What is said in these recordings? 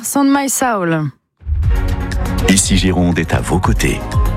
Mars on My Soul. Ici Gironde est à vos côtés.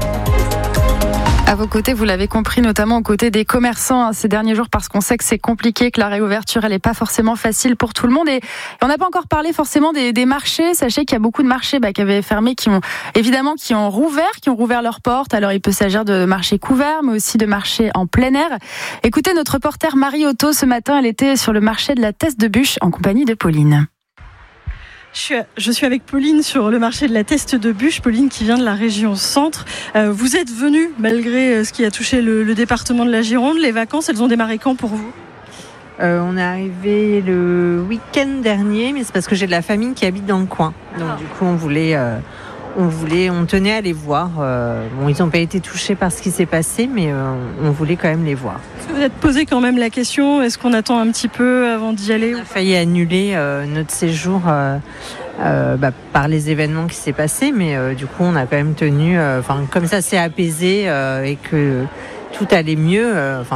À vos côtés, vous l'avez compris, notamment aux côtés des commerçants ces derniers jours, parce qu'on sait que c'est compliqué, que la réouverture, elle n'est pas forcément facile pour tout le monde. Et on n'a pas encore parlé forcément des marchés. Sachez qu'il y a beaucoup de marchés qui avaient fermé, qui ont rouvert leurs portes. Alors il peut s'agir de marchés couverts, mais aussi de marchés en plein air. Écoutez notre reporter Marie Otto ce matin, elle était sur le marché de la Teste de Buch en compagnie de Pauline. Je suis avec Pauline sur le marché de la Teste de Buch. Pauline qui vient de la région centre. Vous êtes venue malgré ce qui a touché le département de la Gironde. Les vacances, elles ont démarré quand pour vous ? On est arrivé le week-end dernier, mais c'est parce que j'ai de la famille qui habite dans le coin. Donc du coup, on tenait à les voir. Ils n'ont pas été touchés par ce qui s'est passé, mais on voulait quand même les voir. Est-ce que vous êtes posé quand même la question, est-ce qu'on attend un petit peu avant d'y aller ? On a failli annuler notre séjour par les événements qui s'est passé, mais du coup on a quand même tenu, comme ça s'est apaisé et que tout allait mieux,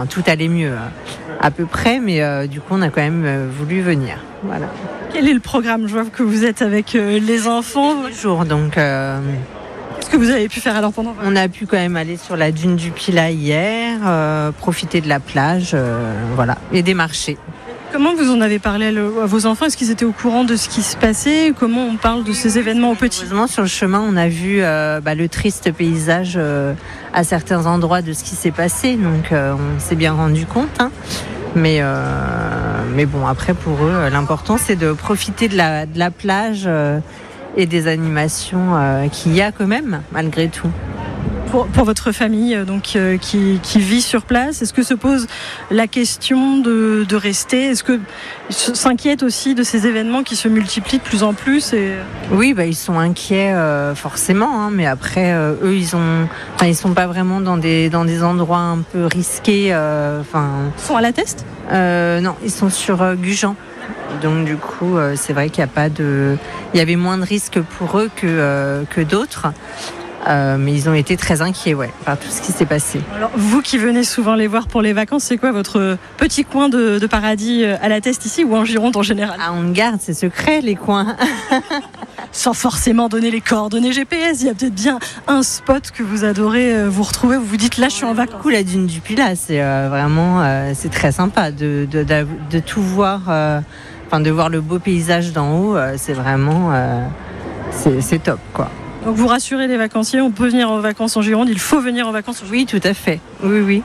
à peu près, mais du coup on a quand même voulu venir. Voilà. Quel est le programme ? Je vois que vous êtes avec les enfants. Toujours, donc. Qu'est-ce que vous avez pu faire alors pendant ? On a pu quand même aller sur la dune du Pilat hier, profiter de la plage, et des marchés. Comment vous en avez parlé à vos enfants ? Est-ce qu'ils étaient au courant de ce qui se passait ? Comment on parle de ces événements aux petits ? Sur le chemin, on a vu le triste paysage à certains endroits de ce qui s'est passé, donc on s'est bien rendu compte. Mais bon, après pour eux, l'important c'est de profiter de la plage et des animations qu'il y a quand même, malgré tout. Pour votre famille qui vit sur place, est-ce que se pose la question de rester ? Est-ce que s'inquiète aussi de ces événements qui se multiplient de plus en plus Oui, ils sont inquiets forcément, mais après eux ils sont pas vraiment dans des endroits un peu risqués. Ils sont à la Teste ? Non, ils sont sur Gujan. Donc du coup, c'est vrai qu'il y avait moins de risques pour eux que d'autres. Mais ils ont été très inquiets par tout ce qui s'est passé. Alors vous qui venez souvent les voir pour les vacances, c'est quoi votre petit coin de paradis à la Teste ici ou en Gironde en général ? On garde, c'est secret les coins. Sans forcément donner les coordonnées GPS, il y a peut-être bien un spot que vous adorez vous retrouver, vous vous dites là je suis en vacances. Du coup la dune du Pilat, c'est vraiment c'est très sympa de tout voir, de voir le beau paysage d'en haut, c'est vraiment c'est top quoi. Donc vous rassurez les vacanciers, on peut venir en vacances en Gironde, il faut venir en vacances en Gironde. Oui, tout à fait. Oui.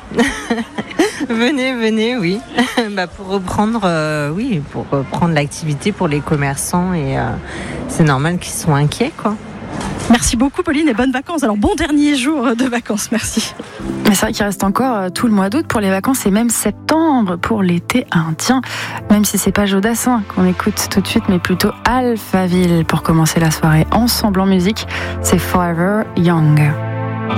venez, oui. Pour reprendre l'activité pour les commerçants et c'est normal qu'ils soient inquiets, quoi. Merci beaucoup Pauline et bonnes vacances. Alors bon dernier jour de vacances, merci. Mais c'est vrai qu'il reste encore tout le mois d'août pour les vacances et même septembre pour l'été indien. Même si c'est pas Jodassin qu'on écoute tout de suite, mais plutôt Alphaville pour commencer la soirée ensemble en musique. C'est Forever Young.